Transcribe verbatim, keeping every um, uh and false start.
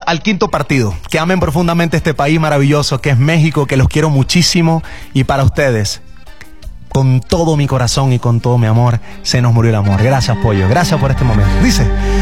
al quinto partido. Que amen profundamente este país maravilloso que es México, que los quiero muchísimo. Y para ustedes, con todo mi corazón y con todo mi amor, se nos murió el amor. Gracias, pollo. Gracias por este momento. Dice...